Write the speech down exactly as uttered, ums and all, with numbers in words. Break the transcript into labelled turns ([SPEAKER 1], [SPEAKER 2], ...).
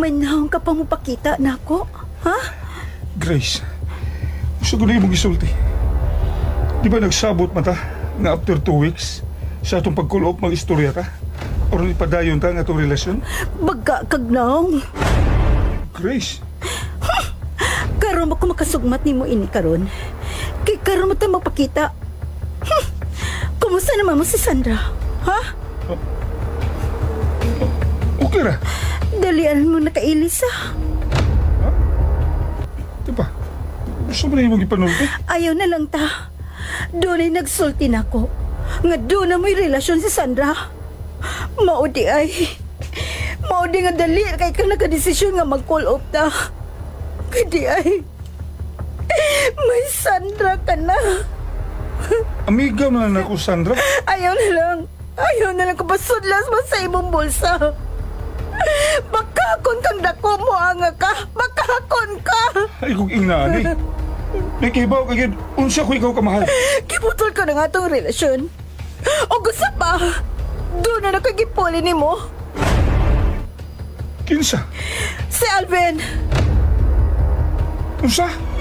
[SPEAKER 1] Manahong ka pa mo pakita na ako, ha?
[SPEAKER 2] Grace, gusto ko na yung gisulti. Di ba nagsabot mata nga after two weeks sa atong pag-call off mag-istorya ta? O ipadayon ta nga atong relasyon?
[SPEAKER 1] Baga kagnaw.
[SPEAKER 2] Grace,
[SPEAKER 1] Karon mo ko makasugmat ni mo ini karon. Kay karon mo tayo magpakita. Hmm. Kumusta naman mo si Sandra? Ha?
[SPEAKER 2] okay ra.
[SPEAKER 1] Dalian mo nakailis ha?
[SPEAKER 2] Di ba? Gusto mo na yung ipanulti?
[SPEAKER 1] Ayaw na lang ta. Doon ay nagsulti na ko. Nga doon na may relasyon si Sandra. Maudi ay. Maudi nga dali kay ka nagka-desisyon nga mag-call off ta. Kadi ay. May Sandra ka na.
[SPEAKER 2] Amiga mo na ako, Sandra.
[SPEAKER 1] Ayaw na lang. Ayaw na lang kapasudlas mo sa imong bulsa. Bakakon kang dako mo anga ka. Bakakon ka.
[SPEAKER 2] Ay, kung ingani. Nakibaw kagid, unsa ko ikaw kamahal.
[SPEAKER 1] Kiputol ka na nga itong relasyon. O gusto pa, doon na nakagipuli ni mo.
[SPEAKER 2] Kinsa?
[SPEAKER 1] Si Alvin.
[SPEAKER 2] Unsa?